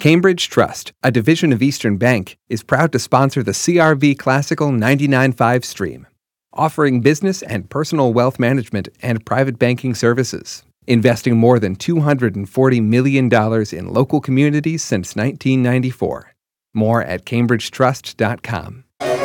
Cambridge Trust, a division of Eastern Bank, is proud to sponsor the CRV Classical 99.5 stream, offering business and personal wealth management and private banking services, investing more than $240 million in local communities since 1994. More at cambridgetrust.com.